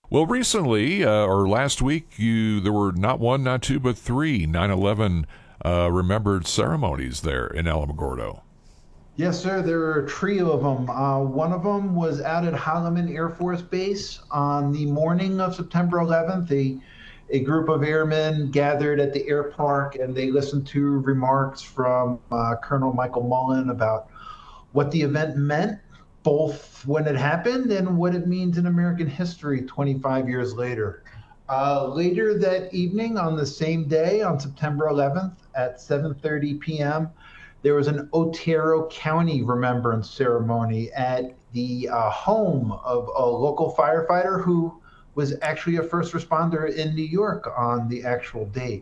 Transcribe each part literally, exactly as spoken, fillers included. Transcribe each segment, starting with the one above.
Well, recently, uh, or last week, you there were not one, not two, but three nine eleven uh, remembered ceremonies there in Alamogordo. Yes, sir. There are a trio of them. Uh, one of them was out at Holloman Air Force Base on the morning of September eleventh. A, a group of airmen gathered at the air park and they listened to remarks from uh, Colonel Michael Mullen about what the event meant, both when it happened and what it means in American history twenty-five years later. Uh, later that evening, on the same day, on September eleventh at seven thirty p m, there was an Otero County remembrance ceremony at the uh, home of a local firefighter who was actually a first responder in New York on the actual date.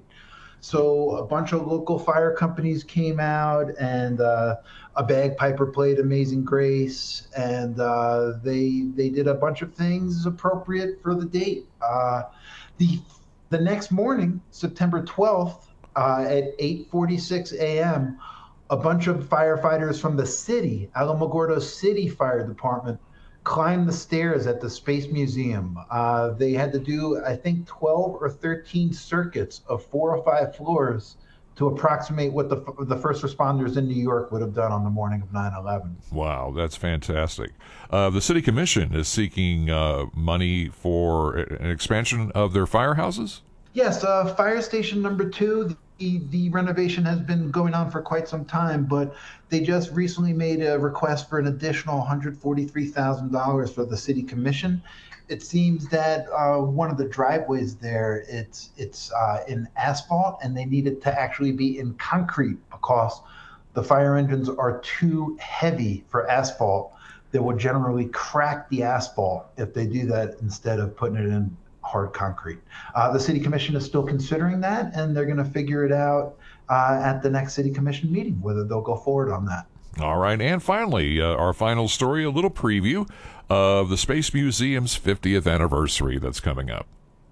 So a bunch of local fire companies came out, and uh, a bagpiper played "Amazing Grace," and uh, they they did a bunch of things appropriate for the date. Uh, the the next morning, September twelfth, uh, at eight forty-six a m, a bunch of firefighters from the city, Alamogordo City Fire Department, climbed the stairs at the Space Museum. Uh, they had to do, I think, twelve or thirteen circuits of four or five floors to approximate what the, the first responders in New York would have done on the morning of nine eleven. Wow, that's fantastic. Uh, the city commission is seeking uh, money for an expansion of their firehouses. Yes, uh, fire station number two. The, the renovation has been going on for quite some time, but they just recently made a request for an additional one hundred forty-three thousand dollars for the city commission. It seems that uh, one of the driveways there, it's it's uh, in asphalt, and they need it to actually be in concrete because the fire engines are too heavy for asphalt. They will generally crack the asphalt if they do that instead of putting it in hard concrete. Uh, the city commission is still considering that, and they're going to figure it out uh, at the next city commission meeting whether they'll go forward on that. All right, and finally, uh, our final story, a little preview of the Space Museum's fiftieth anniversary that's coming up.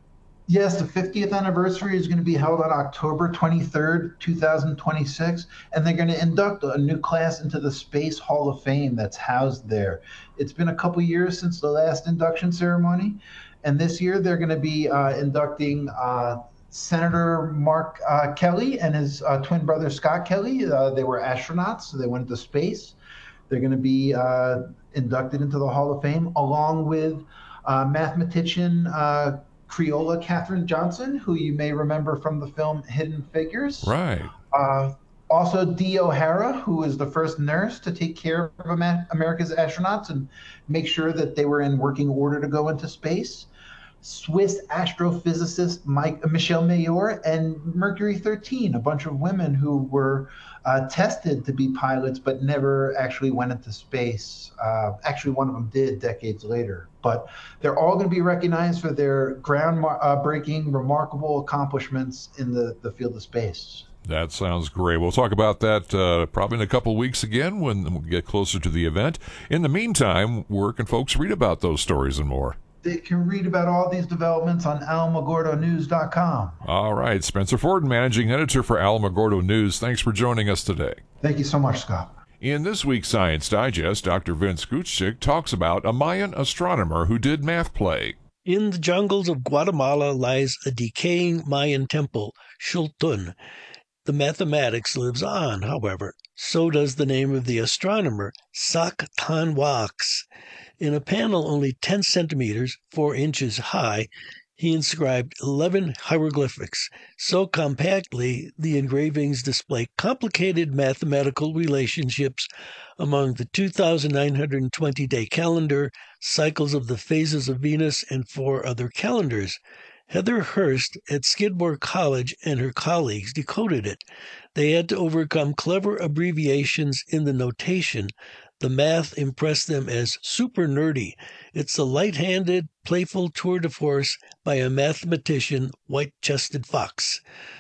Yes, the fiftieth anniversary is going to be held on October twenty-third, twenty twenty-six, and they're going to induct a new class into the Space Hall of Fame that's housed there. It's been a couple years since the last induction ceremony, and this year they're going to be uh, inducting uh, Senator Mark uh, Kelly and his uh, twin brother Scott Kelly. Uh, they were astronauts, so they went into space. They're going to be uh, inducted into the Hall of Fame along with uh, mathematician uh, Creola Katherine Johnson, who you may remember from the film Hidden Figures. Right. Uh, Also, Dee O'Hara, who was the first nurse to take care of America's astronauts and make sure that they were in working order to go into space. Swiss astrophysicist Mike, Michelle Mayor, and Mercury thirteen, a bunch of women who were uh, tested to be pilots but never actually went into space. Uh, actually, one of them did decades later. But they're all going to be recognized for their groundbreaking, remarkable accomplishments in the, the field of space. That sounds great. We'll talk about that uh, probably in a couple of weeks again when we get closer to the event. In the meantime, where can folks read about those stories and more? They can read about all these developments on alamogordo news dot com. All right. Spencer Ford, managing editor for Alamogordo News. Thanks for joining us today. Thank you so much, Scott. In this week's Science Digest, Doctor Vince Gutzchik talks about a Mayan astronomer who did math play. In the jungles of Guatemala lies a decaying Mayan temple, Xultun. The mathematics lives on, however. So does the name of the astronomer, Sac Tan Wax. In a panel only ten centimeters, four inches high, he inscribed eleven hieroglyphics. So compactly, the engravings display complicated mathematical relationships among the two thousand nine hundred twenty day calendar, cycles of the phases of Venus, and four other calendars. Heather Hurst at Skidmore College and her colleagues decoded it. They had to overcome clever abbreviations in the notation. The math impressed them as super nerdy. It's a light-handed, playful tour de force by a mathematician, white-chested fox.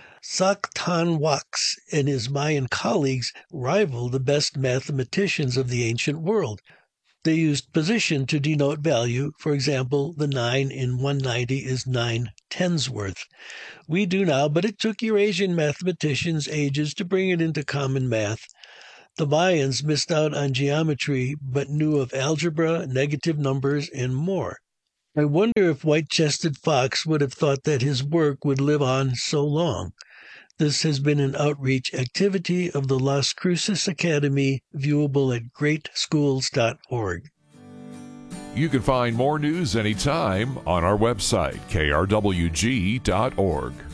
Sac Tan Wax and his Mayan colleagues rival the best mathematicians of the ancient world. They used position to denote value. For example, the nine in one hundred ninety is nine tens worth. We do now, but it took Eurasian mathematicians ages to bring it into common math. The Mayans missed out on geometry, but knew of algebra, negative numbers, and more. I wonder if white-chested fox would have thought that his work would live on so long. This has been an outreach activity of the Las Cruces Academy, viewable at great schools dot org. You can find more news anytime on our website, K R W G dot org.